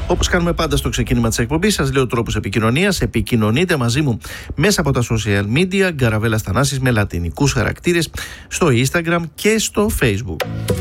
Όπως κάνουμε πάντα στο ξεκίνημα της εκπομπής, σας λέω τρόπους επικοινωνίας. Επικοινωνείτε μαζί μου μέσα από τα social media, Γκαραβέλας Θανάσης με λατινικούς χαρακτήρες, στο Instagram και στο Facebook.